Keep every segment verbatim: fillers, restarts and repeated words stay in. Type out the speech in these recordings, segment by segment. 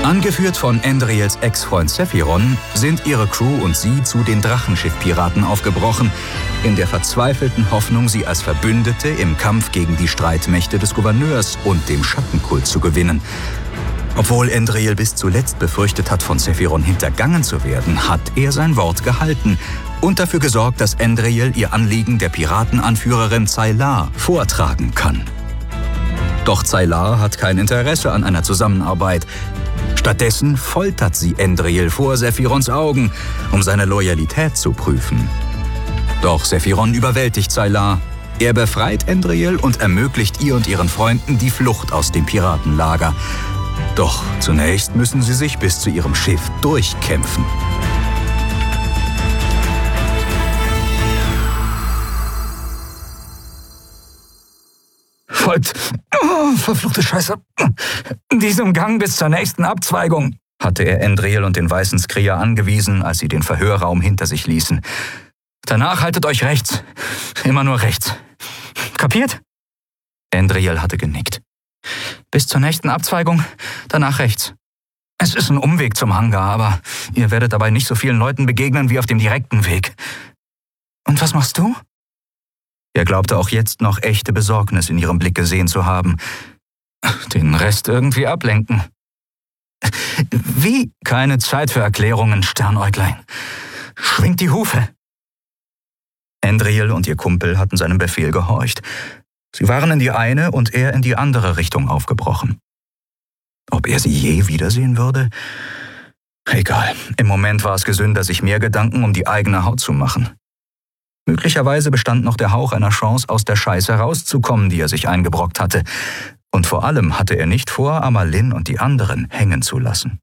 Angeführt von Endriels Ex-Freund Sephiron sind ihre Crew und sie zu den Drachenschiff-Piraten aufgebrochen, in der verzweifelten Hoffnung, sie als Verbündete im Kampf gegen die Streitmächte des Gouverneurs und dem Schattenkult zu gewinnen. Obwohl Endriel bis zuletzt befürchtet hat, von Sephiron hintergangen zu werden, hat er sein Wort gehalten und dafür gesorgt, dass Endriel ihr Anliegen der Piratenanführerin Zaylar vortragen kann. Doch Zaylar hat kein Interesse an einer Zusammenarbeit. Stattdessen foltert sie Endriel vor Sephirons Augen, um seine Loyalität zu prüfen. Doch Sephiron überwältigt Zaylar. Er befreit Endriel und ermöglicht ihr und ihren Freunden die Flucht aus dem Piratenlager. Doch zunächst müssen sie sich bis zu ihrem Schiff durchkämpfen. Folgt, oh, verfluchte Scheiße, diesem Gang bis zur nächsten Abzweigung, hatte er Endriel und den weißen Skria angewiesen, als sie den Verhörraum hinter sich ließen. Danach haltet euch rechts, immer nur rechts. Kapiert? Endriel hatte genickt. Bis zur nächsten Abzweigung, danach rechts. Es ist ein Umweg zum Hangar, aber ihr werdet dabei nicht so vielen Leuten begegnen wie auf dem direkten Weg. Und was machst du? Er glaubte auch jetzt noch echte Besorgnis in ihrem Blick gesehen zu haben. Den Rest irgendwie ablenken. Wie? Keine Zeit für Erklärungen, Sternäuglein. Schwingt die Hufe. Endriel und ihr Kumpel hatten seinem Befehl gehorcht. Sie waren in die eine und er in die andere Richtung aufgebrochen. Ob er sie je wiedersehen würde? Egal, im Moment war es gesünder, sich mehr Gedanken um die eigene Haut zu machen. Möglicherweise bestand noch der Hauch einer Chance, aus der Scheiße herauszukommen, die er sich eingebrockt hatte. Und vor allem hatte er nicht vor, Amalin und die anderen hängen zu lassen.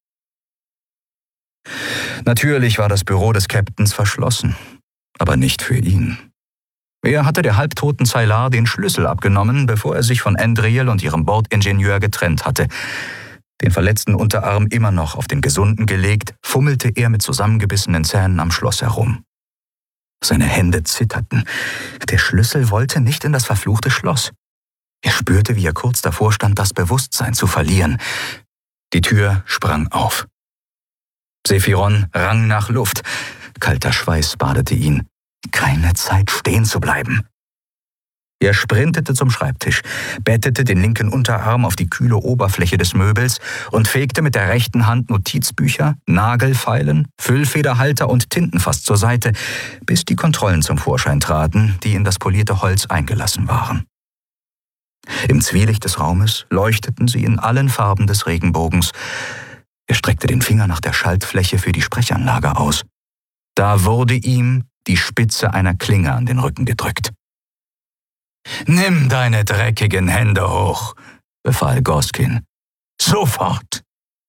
Natürlich war das Büro des Captains verschlossen, aber nicht für ihn. Er hatte der halbtoten Zaylar den Schlüssel abgenommen, bevor er sich von Endriel und ihrem Bordingenieur getrennt hatte. Den verletzten Unterarm immer noch auf den gesunden gelegt, fummelte er mit zusammengebissenen Zähnen am Schloss herum. Seine Hände zitterten. Der Schlüssel wollte nicht in das verfluchte Schloss. Er spürte, wie er kurz davor stand, das Bewusstsein zu verlieren. Die Tür sprang auf. Sephiron rang nach Luft. Kalter Schweiß badete ihn. Keine Zeit, stehen zu bleiben. Er sprintete zum Schreibtisch, bettete den linken Unterarm auf die kühle Oberfläche des Möbels und fegte mit der rechten Hand Notizbücher, Nagelfeilen, Füllfederhalter und Tintenfass zur Seite, bis die Kontrollen zum Vorschein traten, die in das polierte Holz eingelassen waren. Im Zwielicht des Raumes leuchteten sie in allen Farben des Regenbogens. Er streckte den Finger nach der Schaltfläche für die Sprechanlage aus. Da wurde ihm die Spitze einer Klinge an den Rücken gedrückt. »Nimm deine dreckigen Hände hoch«, befahl Goskin. »Sofort!«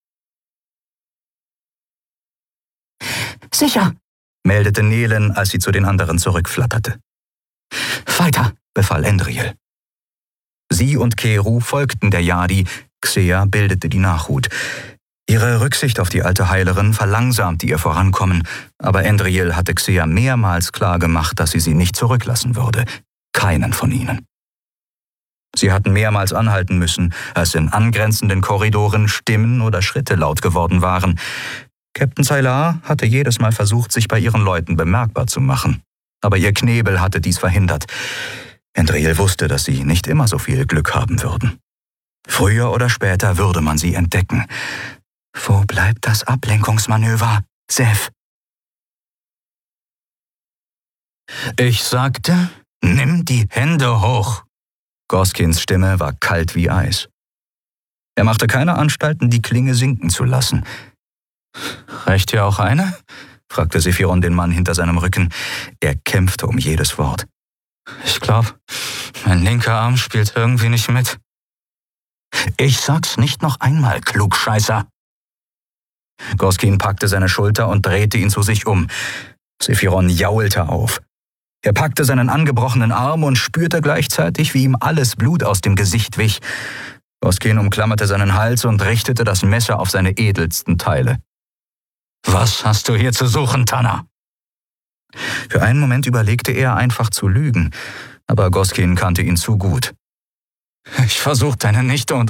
»Sicher«, meldete Nelen, als sie zu den anderen zurückflatterte. »Weiter«, befahl Endriel. Sie und Keru folgten der Yadi, Xea bildete die Nachhut. Ihre Rücksicht auf die alte Heilerin verlangsamte ihr Vorankommen, aber Endriel hatte Xea mehrmals klargemacht, dass sie sie nicht zurücklassen würde. Keinen von ihnen. Sie hatten mehrmals anhalten müssen, als in angrenzenden Korridoren Stimmen oder Schritte laut geworden waren. Captain Zaylar hatte jedes Mal versucht, sich bei ihren Leuten bemerkbar zu machen. Aber ihr Knebel hatte dies verhindert. Endriel wusste, dass sie nicht immer so viel Glück haben würden. Früher oder später würde man sie entdecken. Wo bleibt das Ablenkungsmanöver, Seth? Ich sagte, nimm die Hände hoch. Goskins Stimme war kalt wie Eis. Er machte keine Anstalten, die Klinge sinken zu lassen. »Reicht hier auch eine?« fragte Sephiron den Mann hinter seinem Rücken. Er kämpfte um jedes Wort. »Ich glaube, mein linker Arm spielt irgendwie nicht mit.« »Ich sag's nicht noch einmal, Klugscheißer!« Goskin packte seine Schulter und drehte ihn zu sich um. Sephiron jaulte auf. Er packte seinen angebrochenen Arm und spürte gleichzeitig, wie ihm alles Blut aus dem Gesicht wich. Goskin umklammerte seinen Hals und richtete das Messer auf seine edelsten Teile. »Was hast du hier zu suchen, Tanner?« Für einen Moment überlegte er, einfach zu lügen, aber Goskin kannte ihn zu gut. »Ich versuche deine Nichte und